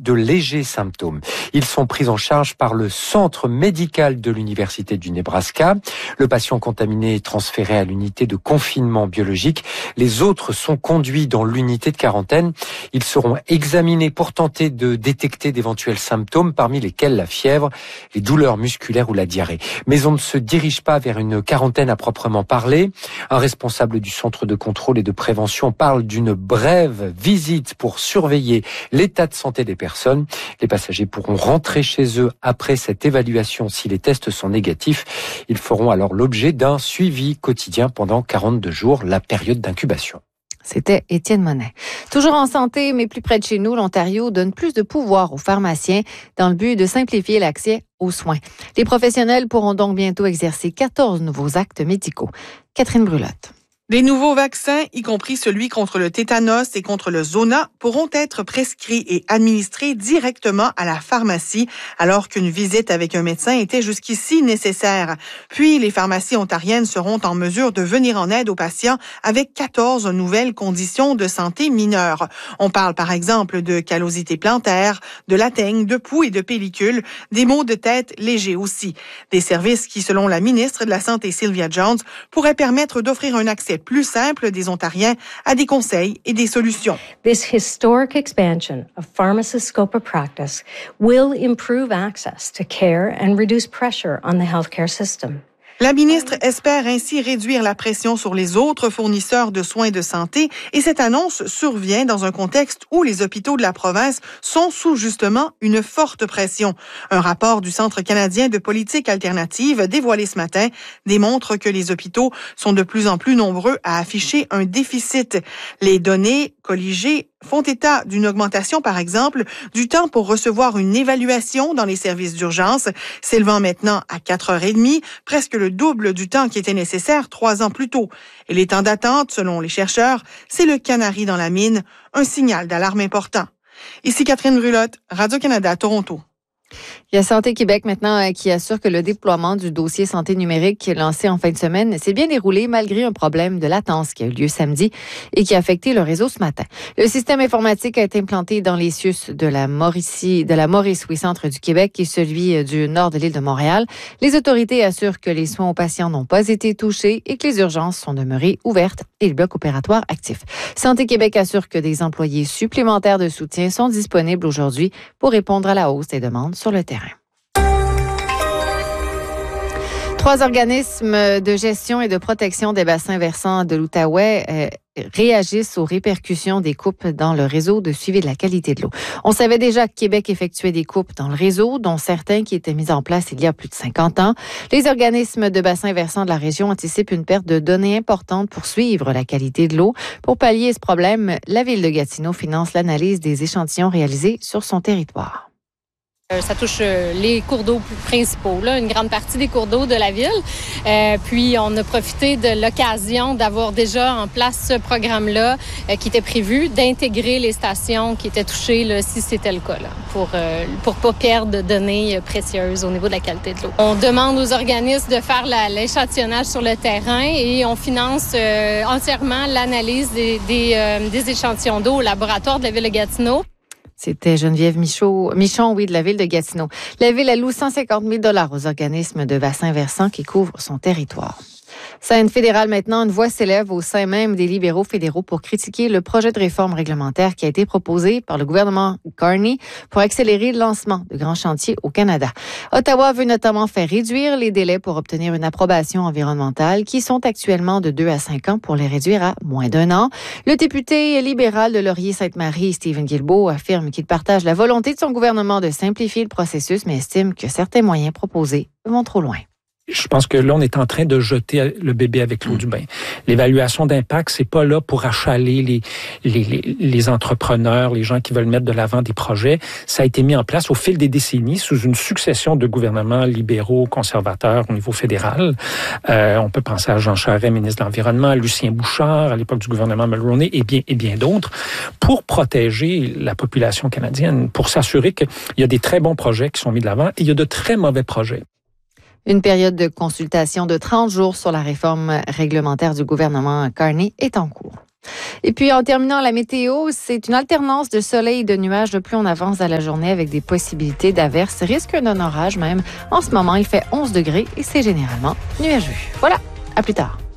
de légers symptômes. Ils sont pris en charge par le centre médical de l'Université du Nebraska. Le patient contaminé est transféré à l'unité de confinement biologique. Les autres sont conduits dans l'unité de quarantaine. Ils seront examinés pour tenter de détecter d'éventuels symptômes, parmi lesquels la fièvre, les douleurs musculaires ou la diarrhée. Mais on ne se dirige pas vers une quarantaine à proprement parler. Un responsable du centre de contrôle et de prévention parle d'une brève visite pour surveiller l'état de santé des personnes. Les passagers pourront rentrer chez eux après cette évaluation si les tests sont négatifs. Ils feront alors l'objet d'un suivi quotidien pendant 42 jours, la période d'incubation. C'était Étienne Monet. Toujours en santé, mais plus près de chez nous, l'Ontario donne plus de pouvoir aux pharmaciens dans le but de simplifier l'accès aux soins. Les professionnels pourront donc bientôt exercer 14 nouveaux actes médicaux. Catherine Brulotte. Des nouveaux vaccins, y compris celui contre le tétanos et contre le zona, pourront être prescrits et administrés directement à la pharmacie, alors qu'une visite avec un médecin était jusqu'ici nécessaire. Puis, les pharmacies ontariennes seront en mesure de venir en aide aux patients avec 14 nouvelles conditions de santé mineures. On parle par exemple de callosité plantaire, de la teigne, de poux et de pellicule, des maux de tête légers aussi. Des services qui, selon la ministre de la Santé Sylvia Jones, pourraient permettre d'offrir un accès plus simple des Ontariens à des conseils et des solutions. This historic expansion of pharmacists' scope of practice will improve access to care and reduce pressure on the healthcare system. La ministre espère ainsi réduire la pression sur les autres fournisseurs de soins de santé et cette annonce survient dans un contexte où les hôpitaux de la province sont sous justement une forte pression. Un rapport du Centre canadien de politique alternative dévoilé ce matin démontre que les hôpitaux sont de plus en plus nombreux à afficher un déficit. Les données colligées font état d'une augmentation, par exemple, du temps pour recevoir une évaluation dans les services d'urgence, s'élevant maintenant à 4h30, presque le double du temps qui était nécessaire 3 ans plus tôt. Et les temps d'attente, selon les chercheurs, c'est le canari dans la mine, un signal d'alarme important. Ici Catherine Brulotte, Radio-Canada, Toronto. Il y a Santé Québec maintenant qui assure que le déploiement du dossier santé numérique lancé en fin de semaine s'est bien déroulé malgré un problème de latence qui a eu lieu samedi et qui a affecté le réseau ce matin. Le système informatique a été implanté dans les CIUS de la Maurice, centre du Québec et celui du nord de l'île de Montréal. Les autorités assurent que les soins aux patients n'ont pas été touchés et que les urgences sont demeurées ouvertes et le bloc opératoire actif. Santé Québec assure que des employés supplémentaires de soutien sont disponibles aujourd'hui pour répondre à la hausse des demandes sur le terrain. 3 organismes de gestion et de protection des bassins versants de l'Outaouais réagissent aux répercussions des coupes dans le réseau de suivi de la qualité de l'eau. On savait déjà que Québec effectuait des coupes dans le réseau, dont certains qui étaient mis en place il y a plus de 50 ans. Les organismes de bassins versants de la région anticipent une perte de données importante pour suivre la qualité de l'eau. Pour pallier ce problème, la Ville de Gatineau finance l'analyse des échantillons réalisés sur son territoire. Ça touche les cours d'eau principaux, là, une grande partie des cours d'eau de la ville. Puis, on a profité de l'occasion d'avoir déjà en place ce programme-là qui était prévu, d'intégrer les stations qui étaient touchées, là, si c'était le cas, là, pour pas perdre de données précieuses au niveau de la qualité de l'eau. On demande aux organismes de faire l'échantillonnage sur le terrain et on finance entièrement l'analyse des échantillons d'eau au laboratoire de la ville de Gatineau. C'était Geneviève Michon, de la Ville de Gatineau. La Ville alloue 150 000 $ aux organismes de bassins versants qui couvrent son territoire. Scène fédérale maintenant, une voix s'élève au sein même des libéraux fédéraux pour critiquer le projet de réforme réglementaire qui a été proposé par le gouvernement Carney pour accélérer le lancement de grands chantiers au Canada. Ottawa veut notamment faire réduire les délais pour obtenir une approbation environnementale qui sont actuellement de 2 à 5 ans pour les réduire à moins d'1 an. Le député libéral de Laurier-Sainte-Marie, Stephen Guilbeault, affirme qu'il partage la volonté de son gouvernement de simplifier le processus, mais estime que certains moyens proposés vont trop loin. Je pense que là, on est en train de jeter le bébé avec l'eau du bain. L'évaluation d'impact, c'est pas là pour achaler les entrepreneurs, les gens qui veulent mettre de l'avant des projets. Ça a été mis en place au fil des décennies sous une succession de gouvernements libéraux, conservateurs au niveau fédéral. On peut penser à Jean Charest, ministre de l'Environnement, Lucien Bouchard, à l'époque du gouvernement Mulroney, et bien d'autres, pour protéger la population canadienne, pour s'assurer qu'il y a des très bons projets qui sont mis de l'avant et il y a de très mauvais projets. Une période de consultation de 30 jours sur la réforme réglementaire du gouvernement Carney est en cours. Et puis, en terminant la météo, c'est une alternance de soleil et de nuages de plus on avance dans la journée avec des possibilités d'averses, risque d'un orage même. En ce moment, il fait 11 degrés et c'est généralement nuageux. Voilà, à plus tard.